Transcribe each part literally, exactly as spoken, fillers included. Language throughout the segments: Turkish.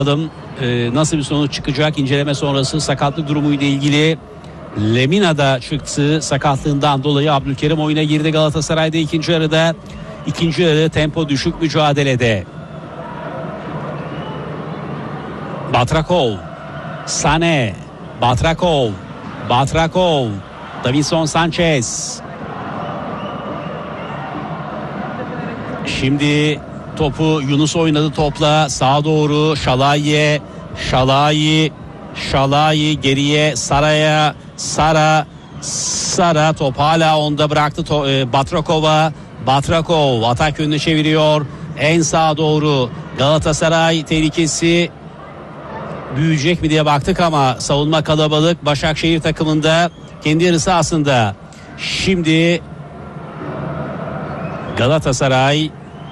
Ee, nasıl bir sonuç çıkacak? İnceleme sonrası sakatlık durumuyla ilgili Lemina da çıktı. Sakatlığından dolayı Abdülkerim oyuna girdi Galatasaray'da ikinci yarıda. İkinci yarı tempo düşük mücadelede. Batrakov, Sané, Batrakov, Batrakov, Davinson Sanchez. Şimdi topu Yunus oynadı topla sağa doğru. Şalayi, Şalayi, Şalayi geriye Sara'ya, Sara, Sara top hala onda bıraktı to- e, Batrakov'a. Batrakov atak yönünü çeviriyor. En sağa doğru Galatasaray tehlikesi büyüyecek mi diye baktık ama savunma kalabalık. Başakşehir takımında kendi yarı sahasında. Şimdi Galatasaray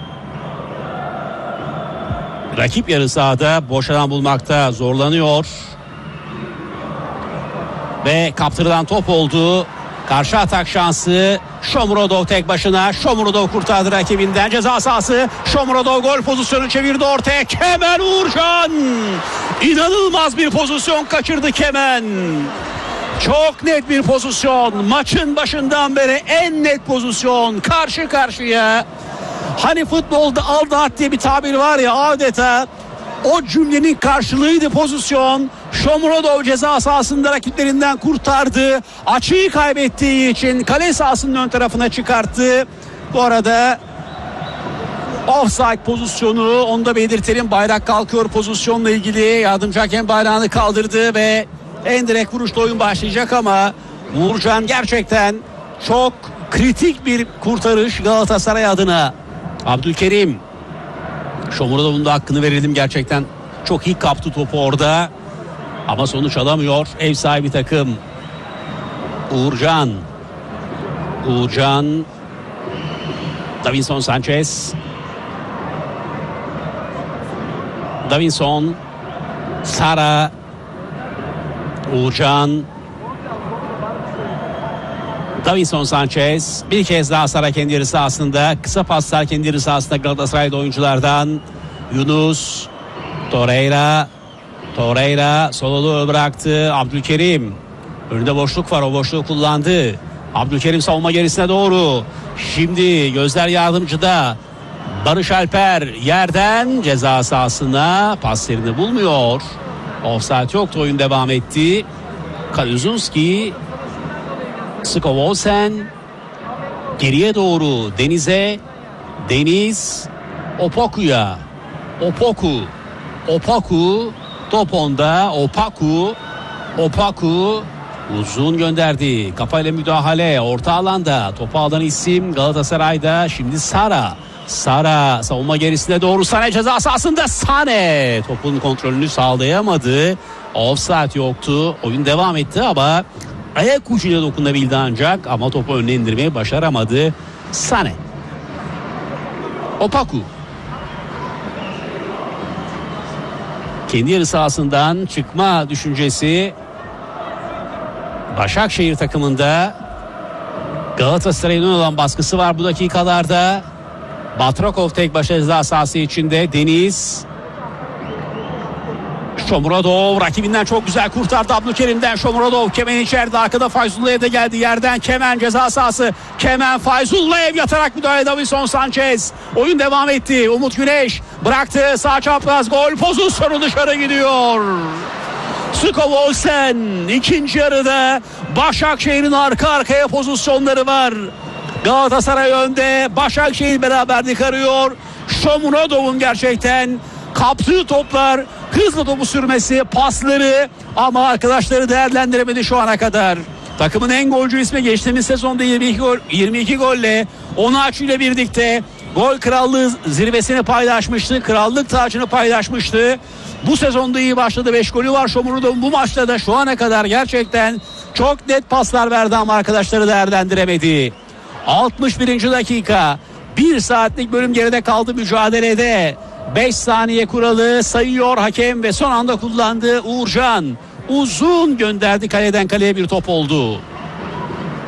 rakip yarı sahada boş alan bulmakta zorlanıyor. Ve kaptırılan top oldu. Karşı atak şansı. Shomurodov tek başına. Shomurodov kurtardı rakibinden. Ceza sahası. Shomurodov gol pozisyonu çevirdi ortaya. Kemen Uğurcan. İnanılmaz bir pozisyon kaçırdı Kemen. Çok net bir pozisyon. Maçın başından beri en net pozisyon. Karşı karşıya. Hani futbolda aldı at diye bir tabir var ya, adeta o cümlenin karşılığıydı pozisyon. Shomurodov ceza sahasında rakiplerinden kurtardı. Açıyı kaybettiği için kale sahasının ön tarafına çıkarttı. Bu arada offside pozisyonu, onu da belirtelim. Bayrak kalkıyor pozisyonla ilgili. Yardımcı hakem bayrağını kaldırdı ve en direkt vuruşla oyun başlayacak ama Uğurcan gerçekten çok kritik bir kurtarış Galatasaray adına. Abdülkerim, Shomurodov'un da hakkını verelim, gerçekten çok iyi kaptı topu orada ama sonuç alamıyor ev sahibi takım. Uğurcan, Uğurcan, Davinson Sanchez, Davinson, Sara, Uğurcan, Davinson Sanchez, bir kez daha Sara kendi yarı sahasında. Kısa paslar kendi yarı sahasında Galatasaray'da oyunculardan. Yunus, Torreira, Torreira sololu bıraktı. Abdülkerim, önünde boşluk var, o boşluğu kullandı. Abdülkerim savunma gerisine doğru. Şimdi gözler yardımcıda. Barış Alper yerden ceza sahasına, pas yerini bulmuyor. Offside yoktu, oyun devam etti. Kaluzunski, Skovolsen geriye doğru Deniz'e, Deniz Opoku'ya, Opoku, Opoku top onda, Opaku, Opaku uzun gönderdi, kafayla müdahale orta alanda, topu alan isim Galatasaray'da. Şimdi Sara, Sara savunma gerisine doğru, Sané ceza sahasında, Sané topun kontrolünü sağlayamadı. Offside yoktu, oyun devam etti ama ayak ucuyla dokunabildi ancak, ama topu önüne indirmeyi başaramadı Sané. Opaku kendi yarı sahasından çıkma düşüncesi Başakşehir takımında. Galatasaray'ın olan baskısı var bu dakikalarda. Batrakov tek başına ceza sahası içinde. Deniz, Shomurodov rakibinden çok güzel kurtardı Abdülkerim'den. Shomurodov, Kemen içeride, arkada Fayzullayev de geldi yerden. Kemen ceza sahası, Kemen, Fayzullayev yatarak müdahale, Davinson Sanchez. Oyun devam etti. Umut Güneş bıraktı, sağ çapraz, gol pozisyonu dışarı gidiyor. Skovolsen ikinci yarıda Başakşehir'in arka arkaya pozisyonları var. Galatasaray önde, Başakşehir beraberlik arıyor. Shomurodov'un gerçekten kaptığı toplar, hızlı topu sürmesi, pasları, ama arkadaşları değerlendiremedi şu ana kadar. Takımın en golcü ismi geçtiğimiz sezonda yirmi iki gol, yirmi iki golle Onaçu ile birlikte gol krallığı zirvesini paylaşmıştı. Krallık tacını paylaşmıştı. Bu sezonda iyi başladı. beş golü var Shomurodov'un. Bu maçta da şu ana kadar gerçekten çok net paslar verdi ama arkadaşları değerlendiremedi. altmış birinci dakika. bir saatlik bölüm geride kaldı mücadelede. beş saniye kuralı sayıyor hakem ve son anda kullandı Uğurcan. Uzun gönderdi, kaleden kaleye bir top oldu.